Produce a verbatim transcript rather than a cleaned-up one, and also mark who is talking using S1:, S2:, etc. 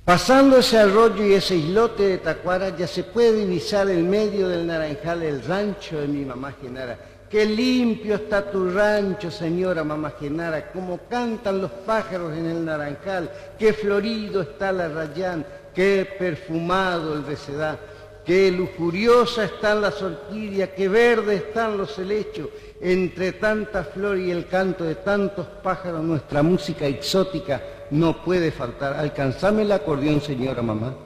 S1: Pasando ese arroyo y ese islote de tacuara, ya se puede divisar en medio del naranjal el rancho de mi mamá Genara. Qué limpio está tu rancho, señora mamá Genara, cómo cantan los pájaros en el naranjal, qué florido está la rayán, qué perfumado el recedá, qué lujuriosa están las orquídeas, qué verdes están los helechos. Entre tanta flor y el canto de tantos pájaros, nuestra música exótica no puede faltar. Alcanzame el acordeón, señora mamá.